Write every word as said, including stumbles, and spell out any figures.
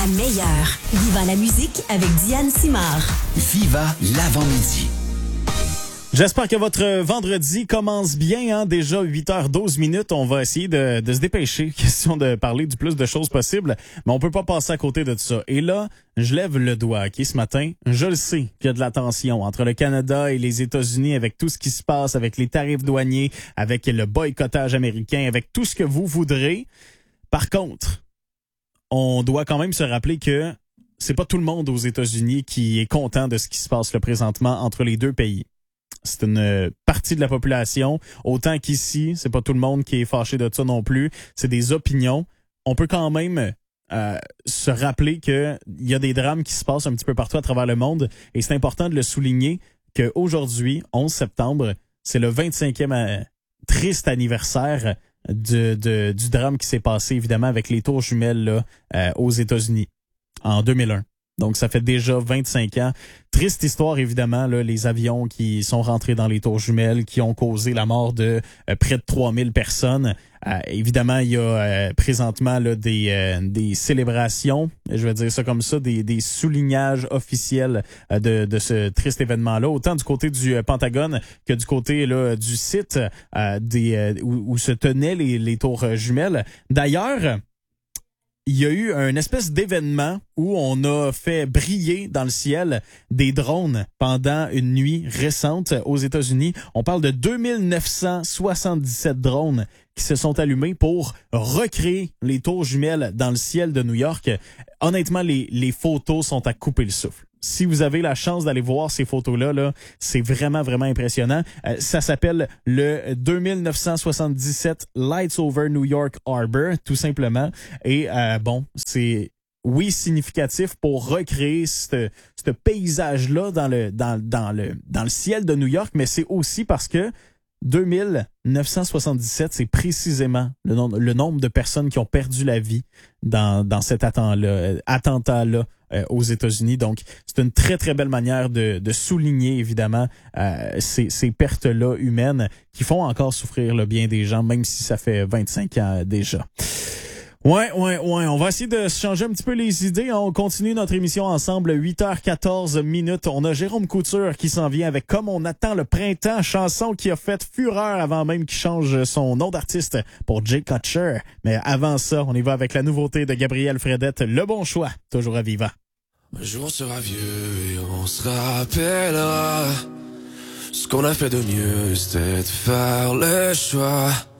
meilleure. Viva la musique avec Diane Simard. Viva l'avant-midi. J'espère que votre vendredi commence bien, hein? Déjà huit heures douze minutes. On va essayer de, de se dépêcher. Question de parler du plus de choses possible. Mais on peut pas passer à côté de ça. Et là, je lève le doigt, OK, ce matin. Je le sais qu'il y a de la tension entre le Canada et les États-Unis avec tout ce qui se passe, avec les tarifs douaniers, avec le boycottage américain, avec tout ce que vous voudrez. Par contre, on doit quand même se rappeler que c'est pas tout le monde aux États-Unis qui est content de ce qui se passe là présentement entre les deux pays. C'est une partie de la population, autant qu'ici, c'est pas tout le monde qui est fâché de ça non plus. C'est des opinions. On peut quand même euh, se rappeler qu'il y a des drames qui se passent un petit peu partout à travers le monde, et c'est important de le souligner qu'aujourd'hui, onze septembre, c'est le vingt-cinquième euh, triste anniversaire de, de, du drame qui s'est passé, évidemment, avec les tours jumelles là, euh, aux États-Unis en deux mille un. Donc, ça fait déjà vingt-cinq ans. Triste histoire, évidemment, là, les avions qui sont rentrés dans les tours jumelles, qui ont causé la mort de euh, près de trois mille personnes. Euh, évidemment, il y a euh, présentement là, des, euh, des célébrations, je vais dire ça comme ça, des, des soulignages officiels euh, de, de ce triste événement-là, autant du côté du euh, Pentagone que du côté là, du site euh, des, euh, où, où se tenaient les, les tours jumelles. D'ailleurs, il y a eu un espèce d'événement où on a fait briller dans le ciel des drones pendant une nuit récente aux États-Unis. On parle de deux mille neuf cent soixante-dix-sept drones qui se sont allumés pour recréer les tours jumelles dans le ciel de New York. Honnêtement, les, les photos sont à couper le souffle. Si vous avez la chance d'aller voir ces photos-là, là, c'est vraiment, vraiment impressionnant. Euh, ça s'appelle le deux mille neuf cent soixante-dix-sept Lights Over New York Harbor, tout simplement. Et euh, bon, c'est, oui, significatif pour recréer ce paysage-là dans le, dans, dans, le, dans le ciel de New York, mais c'est aussi parce que deux mille neuf cent soixante-dix-sept, c'est précisément le, nom, le nombre de personnes qui ont perdu la vie dans, dans cet attentat-là, attentat-là euh, aux États-Unis. Donc, c'est une très, très belle manière de, de souligner, évidemment, euh, ces, ces pertes-là humaines qui font encore souffrir le bien des gens, même si ça fait vingt-cinq ans déjà. Ouais, ouais, ouais. On va essayer de se changer un petit peu les idées. On continue notre émission ensemble. huit heures quatorze minutes. On a Jérôme Couture qui s'en vient avec Comme on attend le printemps, chanson qui a fait fureur avant même qu'il change son nom d'artiste pour Jay Kutcher. Mais avant ça, on y va avec la nouveauté de Gabriel Fredette, Le Bon Choix, toujours à Viva. Un jour on sera vieux et on se rappellera ce qu'on a fait de mieux, c'était de faire le choix